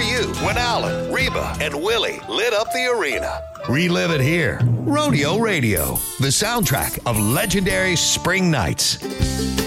you when Alan, Reba, and Willie lit up the arena? Relive it here. Rodeo Radio, the soundtrack of legendary spring nights.